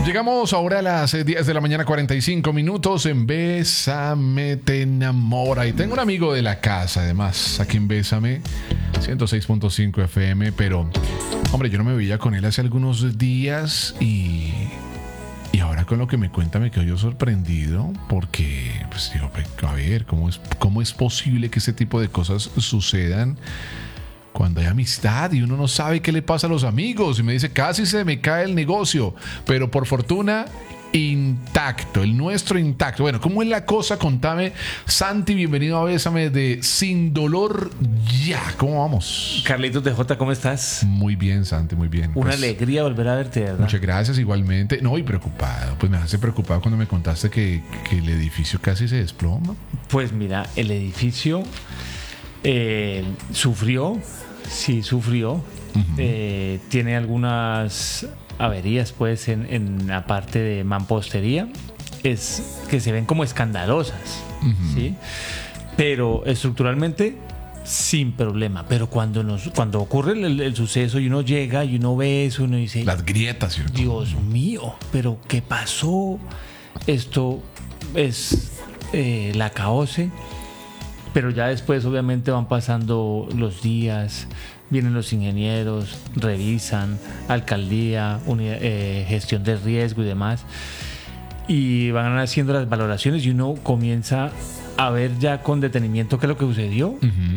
Llegamos ahora a las 10 de la mañana, 45 minutos en Bésame te enamora. Y tengo un amigo de la casa, además, aquí en Bésame, 106.5 FM. Pero, hombre, yo no me veía con él hace algunos días y ahora con lo que me cuenta me quedo yo sorprendido porque, pues digo, a ver, ¿cómo es posible que ese tipo de cosas sucedan cuando hay amistad y uno no sabe qué le pasa a los amigos? Y me dice, casi se me cae el negocio, pero por fortuna intacto, el nuestro intacto. Bueno, ¿cómo es la cosa? Contame, Santi, bienvenido a Bésame de Sin Dolor Ya. ¿Cómo vamos? Carlitos de J, ¿cómo estás? Muy bien, Santi, muy bien. Una alegría volver a verte, ¿verdad? Muchas gracias, igualmente. No, y preocupado, pues me hace preocupado cuando me contaste que el edificio casi se desploma. Pues mira, el edificio sufrió. Tiene algunas averías, pues, en la parte de mampostería, es que se ven como escandalosas, ¿sí? Pero estructuralmente sin problema. Pero cuando ocurre el suceso y uno llega y uno ve eso, uno dice, las grietas, ¿cierto? Dios mío, pero ¿qué pasó? Esto es la caose. Pero ya después obviamente van pasando los días, vienen los ingenieros, revisan, alcaldía, gestión de riesgo y demás, y van haciendo las valoraciones y uno comienza a ver ya con detenimiento qué es lo que sucedió.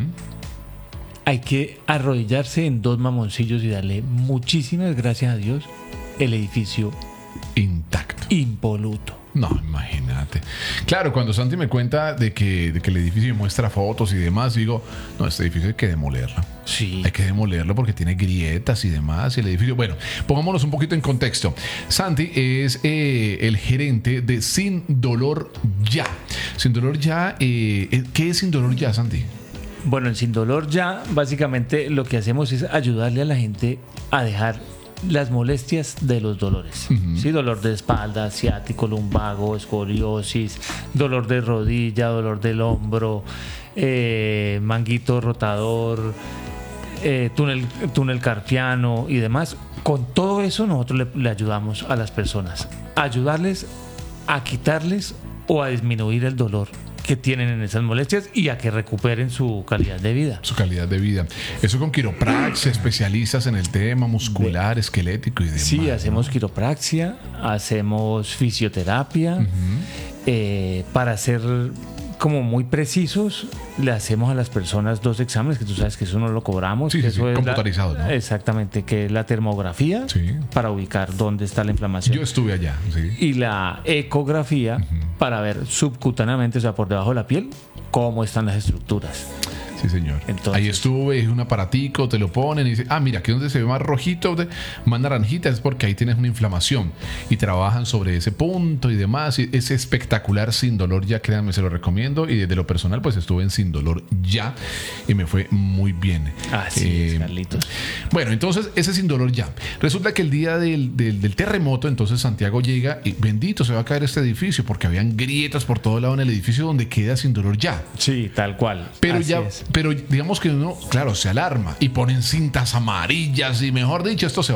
Hay que arrodillarse en dos mamoncillos y darle muchísimas gracias a Dios, el edificio intacto, impoluto. No, imagínate. Claro, cuando Santi me cuenta de que el edificio muestra fotos y demás, digo, no, este edificio hay que demolerlo. Sí. Hay que demolerlo porque tiene grietas y demás. Y el edificio, bueno, pongámonos un poquito en contexto. Santi es el gerente de Sin Dolor Ya. Sin Dolor Ya, ¿qué es Sin Dolor Ya, Santi? Bueno, en Sin Dolor Ya, básicamente lo que hacemos es ayudarle a la gente a dejar las molestias de los dolores. ¿Sí? Dolor de espalda, ciático, lumbago, escoliosis, dolor de rodilla, dolor del hombro, manguito rotador, túnel carpiano y demás. Con todo eso nosotros le ayudamos a las personas, a ayudarles a quitarles o a disminuir el dolor que tienen en esas molestias y a que recuperen su calidad de vida. Su calidad de vida. Eso con quiropraxia, especialistas en el tema muscular, esquelético y demás. Sí, hacemos quiropraxia, hacemos fisioterapia. Para ser como muy precisos, le hacemos a las personas 2 exámenes, que tú sabes que eso no lo cobramos. Sí, que sí, eso es computarizado, ¿no? Exactamente, que es la termografía, para ubicar dónde está la inflamación. Yo estuve allá, sí. Y la ecografía, para ver subcutáneamente, o sea, por debajo de la piel, cómo están las estructuras. Sí, señor. Entonces, ahí estuve, es un aparatico, te lo ponen y dice, mira, aquí donde se ve más rojito, más naranjita, es porque ahí tienes una inflamación. Y trabajan sobre ese punto y demás. Y es espectacular. Sin Dolor Ya, créanme, se lo recomiendo. Y desde lo personal, pues estuve en Sin Dolor Ya y me fue muy bien. Así es, Carlitos. Bueno, entonces, ese Sin Dolor Ya. Resulta que el día del terremoto, entonces Santiago llega y bendito, se va a caer este edificio porque habían grietas por todo lado en el edificio donde queda Sin Dolor Ya. Sí, tal cual. Pero así ya... es. Pero digamos que uno, claro, se alarma y ponen cintas amarillas y, mejor dicho, esto se